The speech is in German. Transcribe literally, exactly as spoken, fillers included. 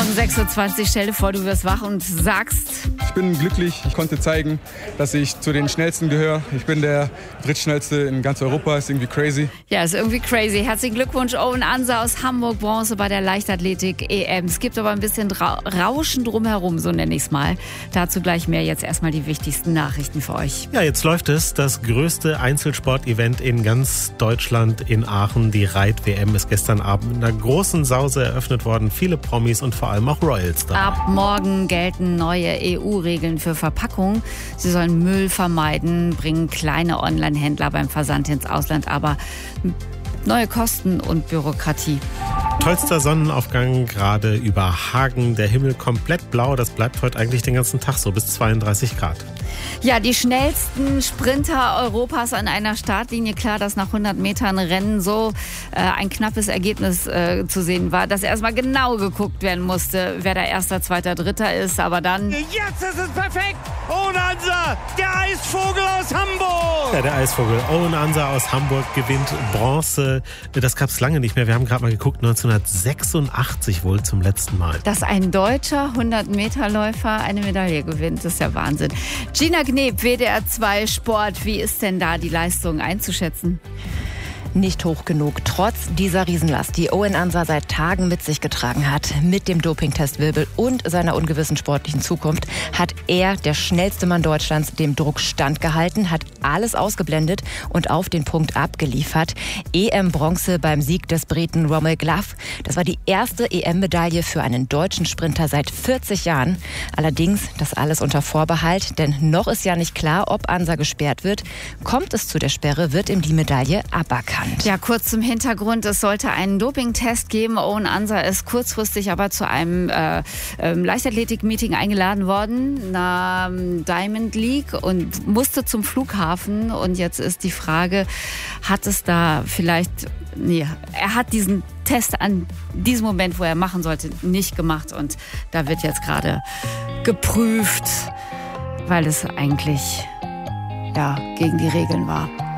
Morgen sechs Uhr zwanzig, stell dir vor, du wirst wach und sagst... Ich bin glücklich, ich konnte zeigen, dass ich zu den Schnellsten gehöre. Ich bin der drittschnellste in ganz Europa, ist irgendwie crazy. Ja, ist irgendwie crazy. Herzlichen Glückwunsch, Owen Ansa aus Hamburg, Bronze bei der Leichtathletik-E M. Es gibt aber ein bisschen Rauschen drumherum, so nenne ich es mal. Dazu gleich mehr, jetzt erstmal die wichtigsten Nachrichten für euch. Ja, jetzt läuft es, das größte Einzelsport-Event in ganz Deutschland in Aachen. Die Reit-W M ist gestern Abend mit einer großen Sause eröffnet worden. Viele Promis und vor allem auch Royals da. Ab morgen gelten neue E U-Regeln für Verpackungen. Sie sollen Müll vermeiden, bringen kleine Online-Händler beim Versand ins Ausland, aber neue Kosten und Bürokratie. Tollster Sonnenaufgang gerade über Hagen. Der Himmel komplett blau. Das bleibt heute eigentlich den ganzen Tag so, bis zweiunddreißig Grad. Ja, die schnellsten Sprinter Europas an einer Startlinie. Klar, dass nach hundert Metern Rennen so äh, ein knappes Ergebnis äh, zu sehen war, dass erstmal genau geguckt werden musste, wer der Erster, Zweiter, Dritter ist. Aber dann... Jetzt ist es perfekt! Owen Ansa, der Eisvogel aus Hamburg! Ja, der Eisvogel Owen Ansa aus Hamburg gewinnt Bronze. Das gab es lange nicht mehr. Wir haben gerade mal geguckt, neunzehnhundertsechsundachtzig wohl zum letzten Mal. Dass ein deutscher hundert-Meter-Läufer eine Medaille gewinnt, das ist ja Wahnsinn. Gina Kneb, W D R zwei Sport, wie ist denn da die Leistung einzuschätzen? Nicht hoch genug, trotz dieser Riesenlast, die Owen Ansa seit Tagen mit sich getragen hat. Mit dem Dopingtestwirbel und seiner ungewissen sportlichen Zukunft hat er, der schnellste Mann Deutschlands, dem Druck standgehalten, hat alles ausgeblendet und auf den Punkt abgeliefert. E M-Bronze beim Sieg des Briten Rommel Glover. Das war die erste E M-Medaille für einen deutschen Sprinter seit vierzig Jahren. Allerdings das alles unter Vorbehalt, denn noch ist ja nicht klar, ob Ansa gesperrt wird. Kommt es zu der Sperre, wird ihm die Medaille aberkannt. Ja, kurz zum Hintergrund. Es sollte einen Dopingtest geben. Owen Ansa ist kurzfristig aber zu einem äh, äh, Leichtathletik-Meeting eingeladen worden, na, Diamond League, und musste zum Flughafen. Und jetzt ist die Frage, hat es da vielleicht... Nee, er hat diesen Test an diesem Moment, wo er machen sollte, nicht gemacht. Und da wird jetzt gerade geprüft, weil es eigentlich ja, gegen die Regeln war.